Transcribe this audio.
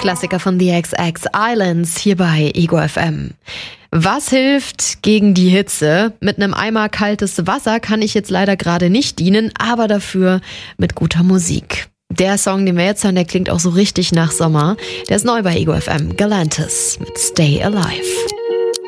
Klassiker von The XX Islands hier bei Ego FM. Was hilft gegen die Hitze? Mit einem Eimer kaltes Wasser kann ich jetzt leider gerade nicht dienen, aber dafür mit guter Musik. Der Song, den wir jetzt hören, der klingt auch so richtig nach Sommer. Der ist neu bei Ego FM. Galantis mit Stay Alive.